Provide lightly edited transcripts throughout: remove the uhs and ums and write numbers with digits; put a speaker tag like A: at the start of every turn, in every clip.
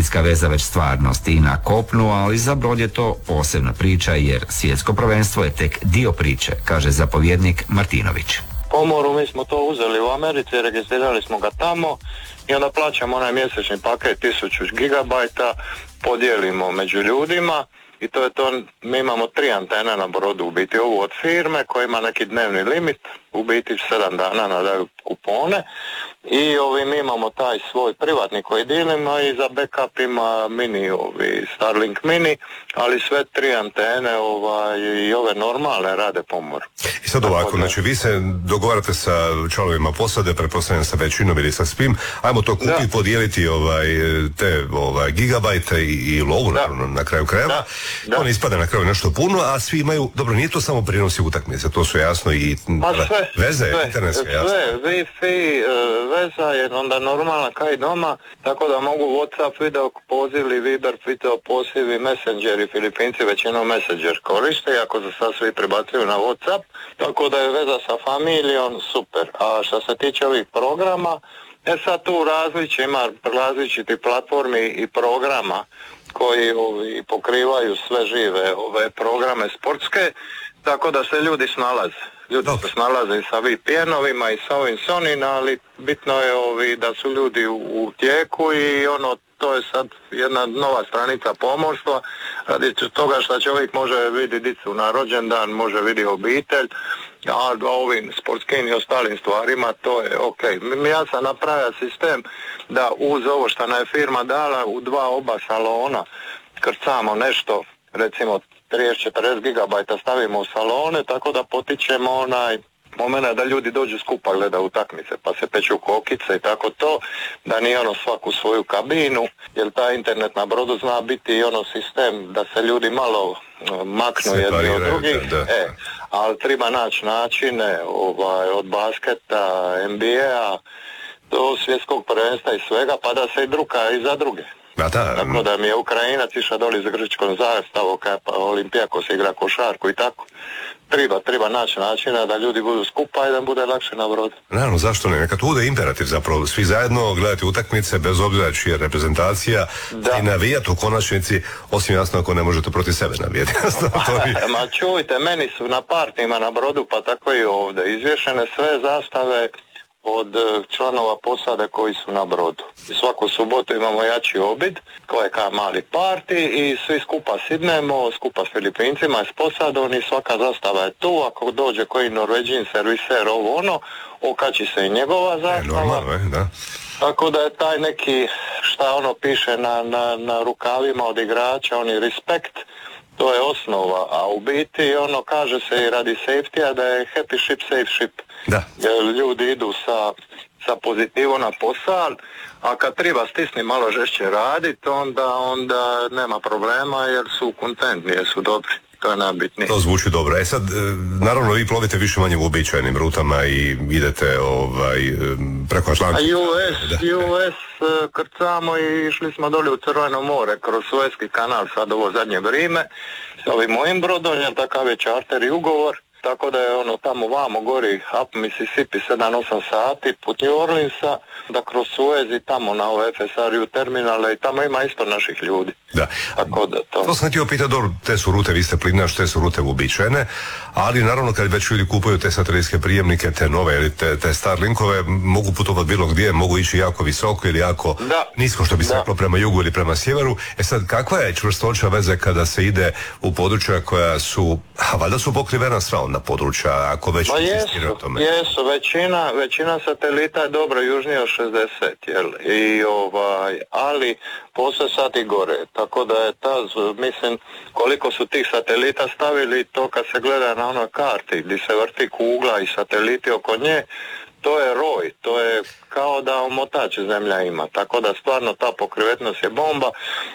A: satelitska veza već stvarnost i na kopnu, ali za Brod je to posebna priča jer svjetsko prvenstvo je tek dio priče, kaže zapovjednik Martinović.
B: Pomoru mi smo to uzeli u Americi, registrirali smo ga tamo i onda plaćamo onaj mjesečni paket 1000 gigabajta, podijelimo među ljudima i to je to. Mi imamo 3 antene na Brodu, u biti ovu od firme koja ima neki dnevni limit, u biti 7 dana nadaju kupone i mi imamo taj svoj privatni koji dilimo i za backup ima mini, Starlink mini, ali sve 3 antene i ove normalne rade Pomor.
C: I sad ovako, znači vi se dogovarate sa članovima posade, pretpostavljam sa većinom ili sa svim, ajmo to kupiti, podijeliti te gigabajte i lovu na kraju krajeva. On ispada na kraju nešto puno, a svi imaju, dobro, nije to samo prijenosi utakmice, to su jasno i veze, internetske, jasno.
B: Sve, Wi-Fi, veza je onda normalna kao i doma, tako da mogu WhatsApp video pozivi, Viber video pozivi, Messengeri, Filipinci većinom Messenger koriste, ako se sad svi prebacuju na WhatsApp, tako da je veza sa familijom super. A što se tiče ovih programa, sad tu ima različiti platformi i programa koji pokrivaju sve žive ove programe sportske, tako da se ljudi snalaze. Ljudi se snalaze i sa VPN-ovima i sa ovim Sonin, ali bitno je da su ljudi u tijeku i to je sad jedna nova stranica pomorstva, radi toga što čovjek može vidjeti dicu na rođendan, može vidjeti obitelj, a ovim sportskim i ostalim stvarima to je ok. Ja sam napravio sistem da uz ovo što nam je firma dala u 2 oba salona krcamo nešto, recimo 30-40 gigabajta stavimo u salone, tako da potičemo onaj moment da ljudi dođu skupa gleda utakmice, pa se peću kokice i tako to, da nije svaku svoju kabinu, jer taj internet na Brodu zna biti i sistem da se ljudi malo maknu jedni od drugih, ali treba naći načine od basketa, NBA, do svjetskog prvenstva i svega, pa da se i druga i za druge. Tako da mi je Ukrajinac išao doli za grčkom zastavom kada Olimpijakos igra košarku i tako. Treba naći načina da ljudi budu skupa i da bude lakše na Brodu.
C: Naravno, zašto ne? Neka to bude imperativ zapravo. Svi zajedno gledati utakmice bez obzira čija je reprezentacija i navijati u konačnici, osim jasno ako ne možete protiv sebe navijati.
B: Ma čujte, meni su na partijima na Brodu, pa tako i ovdje, izvješene sve zastave od članova posade koji su na Brodu. I svaku subotu imamo jači obid, koji je kao mali parti i svi skupa sidnemo, skupa s Filipincima i s posadom i svaka zastava je tu. Ako dođe koji Norveđin, serviser, okači se i njegova zastava. Tako da je taj neki, šta piše na rukavima od igrača, respekt, to je osnova, a u biti kaže se i radi safety-a da je happy ship, safe ship. Jer ljudi idu sa pozitivom na posao, a kad treba stisni malo žešće raditi, onda nema problema jer su kontentni, jer su dobri. To je najbitnije.
C: To zvuči dobro. Sad, naravno, vi plovite više manje u uobičajenim rutama i idete preko Atlantika.
B: US krcamo i išli smo doli u Crveno more kroz Suezki kanal sad ovo zadnje vrijeme s ovim mojim brodom, jer takav je charter i ugovor. Tako da je tamo vamo gori up Mississippi 7-8 sati put New Orleansa, da kroz Suez i tamo na FSRU terminale i tamo ima isto naših ljudi. Tako da
C: to sam htio pitati, dobro, te su rute, vi ste plinaš, te su rute uobičajene, ali naravno kad već ljudi kupuju te satelitske prijemnike, te nove ili te Starlinkove, mogu putovati bilo gdje, mogu ići jako visoko ili jako nisko, što bi se reklo, prema jugu ili prema sjeveru. Sad, kakva je čvrstoća veze kada se ide u područja koja su, valjda su pokrivena sva onda područja, ako već insistiraju o tome?
B: Jesu, većina satelita je dobro južnije od 60, jel? Ali postoje sad i gore, tako da je mislim, koliko su tih satelita stavili, to kad se gleda na onoj karti gdje se vrti kugla i sateliti oko nje, to je roj, to je kao da omotač zemlja ima, tako da stvarno ta pokrivetnost je bomba.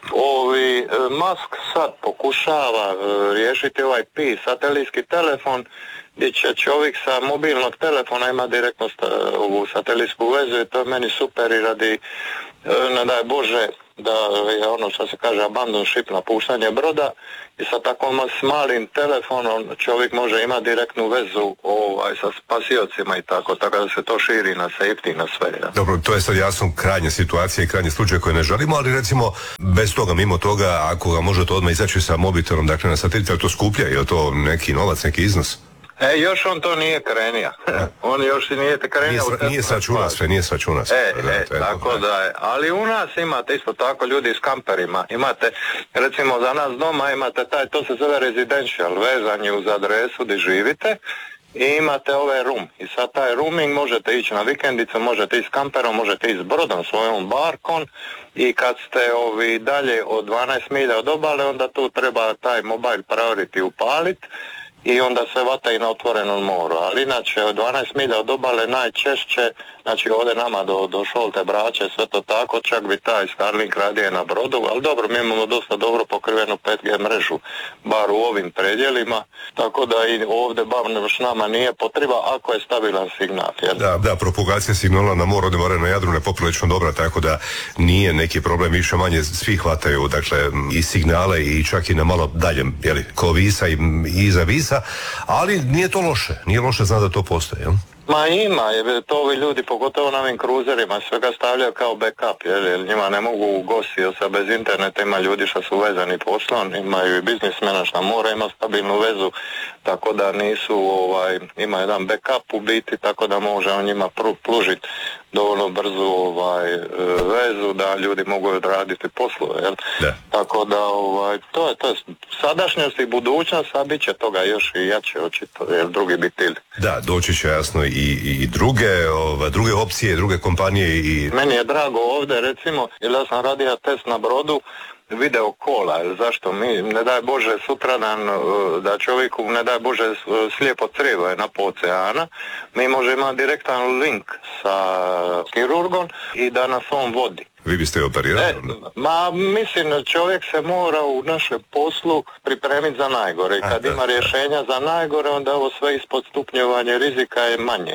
B: Musk sad pokušava riješiti ovaj PI, satelitski telefon, gdje će čovjek sa mobilnog telefona ima direktno ovu satelitsku vezu i to je meni super i radi, ne daj Bože, da je ono što se kaže abandon ship, napuštanje broda, i sa takvom s malim telefonom čovjek može imati direktnu vezu sa spasiocima i tako da se to širi na safety, na sve. Ja.
C: Dobro, to je sad jasno krajnja situacija i krajnji slučaj koje ne želimo, ali recimo bez toga, mimo toga, ako ga možete odmah izaći sa mobitelom, dakle na satelit, je to skuplja, je to neki novac, neki iznos?
B: Još on to nije krenija. On još nije krenija.
C: Nije sračuna sve.
B: Tako da je. Ali u nas imate isto tako ljudi s kamperima. Imate, recimo za nas doma imate to se zove residential, vezanje uz adresu gdje živite. I imate room. I sad taj rooming možete ići na vikendicu, možete ići s kamperom, možete ići s brodom, svojom barkom, i kad ste dalje od 12 milja od obale, onda tu treba taj mobile priority upaliti i onda se vata i na otvorenom moru. Ali inače od 12 milja od obale najčešće, znači ovdje nama do Šolte, Brače, sve to tako, čak bi taj Starlink radio na brodu, ali dobro, mi imamo dosta dobro pokrivenu 5G mrežu, bar u ovim predjelima, tako da i ovdje baš nama nije potreba ako je stabilan signal.
C: Da, propagacija signala na moru, ovdje more na Jadranu je poprilično dobra, tako da nije neki problem, više manje svi hvataju, dakle, i signale i čak i na malo daljem, ko Visa i iza Visa, ali nije to loše, nije loše znati da to postoji, jel?
B: Ma ima, to ovi ljudi, pogotovo na ovim kruzerima, svega stavljaju kao backup, jer njima ne mogu gosti, jer sad bez interneta ima ljudi što su vezani poslom, imaju i biznismena što mora, ima stabilnu vezu, tako da nisu, ima jedan backup u biti, tako da može on njima pružiti dovoljno brzu vezu da ljudi mogu odraditi poslove, jel?
C: Da.
B: Tako da to je sadašnjost i budućnost, a bit će toga još i jače očito, jer drugi bi tili.
C: Da, doći će jasno i druge opcije, druge kompanije i...
B: Meni je drago ovdje, recimo, jer ja sam radio test na brodu video kola, zašto mi, ne daj Bože, sutradan da čovjeku, ne daj Bože, slijepo crijevo je na oceana, mi možemo imati direktan link sa kirurgom i da nas on vodi.
C: Vi biste operirali?
B: Mislim, čovjek se mora u našem poslu pripremiti za najgore. I kad ima rješenja za najgore, onda ovo sve ispod stupnjevanje rizika je manje.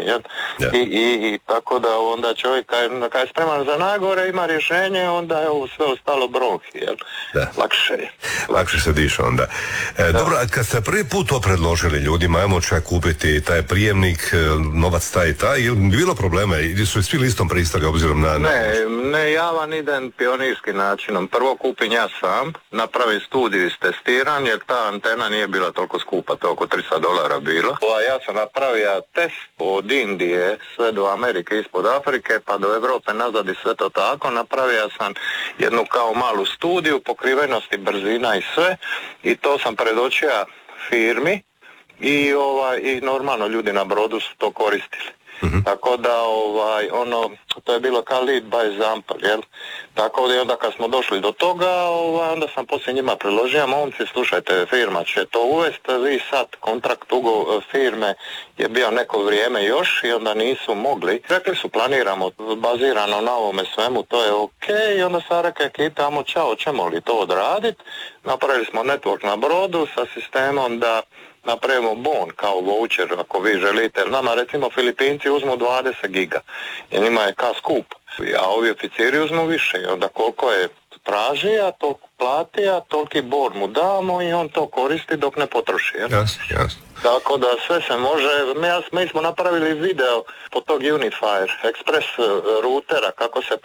B: I tako da onda čovjek kad je spreman za najgore, ima rješenje, onda je ovo sve ostalo bronhi. Lakše je.
C: Lakše se diše onda. Dobro, a kad ste prvi put to predložili ljudima, ajmo čak kupiti taj prijemnik, novac taj i taj, je bilo problema? Ili su svi listom pristali obzirom na...
B: Ne, ja vam idem pionirskim načinom. Prvo kupim ja sam, napravim studiju iz testiran, jer ta antena nije bila toliko skupa, to oko $300 bilo. Ja sam napravio test od Indije sve do Amerike, ispod Afrike, pa do Europe nazad i sve to tako. Napravio sam jednu kao malu studiju pokrivenosti, brzina i sve, i to sam predočio firmi i normalno ljudi na brodu su to koristili. Mm-hmm. Tako da to je bilo kao lead by example, jel? Tako da onda kad smo došli do toga, onda sam poslije njima priložio, momci, slušajte, firma će to uvesti, vi sad kontrakt firme je bio neko vrijeme još i onda nisu mogli. Rekli su, planiramo, bazirano na ovome svemu, to je ok, i onda sam rekao ekipe, amo čao, ćemo li to odraditi? Napravili smo network na brodu sa sistemom da napravimo bon kao voucher ako vi želite, jer nama recimo Filipinci uzmu 20 giga i njima je kao skup, a ovi oficiri uzmu više i onda koliko je traži, a to plati, a toliki bon mu damo i on to koristi dok ne potroši.
C: Jasno.
B: Tako da sve se može, mi smo napravili video po tog Unifier Express routera kako se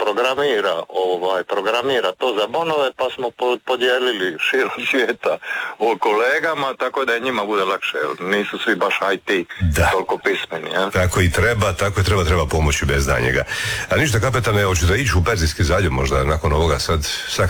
B: programira to za bonove, pa smo podijelili širom svijeta o kolegama, tako da je njima bude lakše, nisu svi baš IT toliko pismeni. Ja?
C: Tako i treba pomoći bez danjega. A ništa, kapetane, hoćete ići u Perzijski zaljev možda nakon ovoga sad?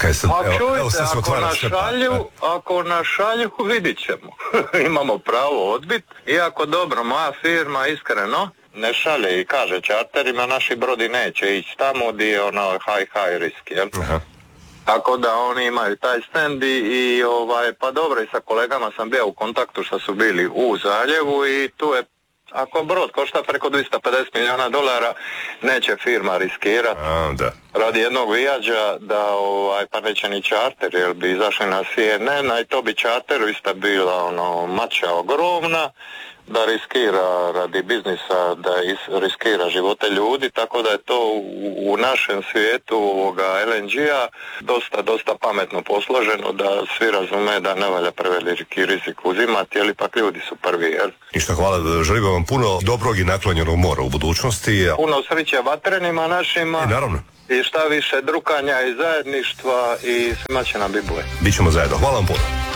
B: Ako našalju, vidit ćemo. Imamo pravo odbit, iako dobro, moja firma iskreno ne šalje i kaže čarterima, naši brodi neće ići tamo gdje je high risk, jel? Aha. Tako da oni imaju taj stand i pa dobro, i sa kolegama sam bio u kontaktu što su bili u zaljevu i tu je, ako brod košta preko $250 milijuna, neće firma riskirati radi jednog vijađa da pa neće ni čarter, jer bi izašli na CNN, a i to bi čarteru isto bila mača ogromna, da riskira radi biznisa, da riskira živote ljudi, tako da je to u našem svijetu ovoga LNG-a dosta pametno posloženo, da svi razume da ne valja preveliki rizik uzimati, jer ipak ljudi su prvi, jer.
C: Ništa, hvala, želim vam puno dobrog i naklonjenog mora u budućnosti.
B: Puno sreće vatrenima našima.
C: I naravno.
B: I šta više drukanja i zajedništva i svima će nam biti bolje.
C: Bićemo zajedno. Hvala vam puno.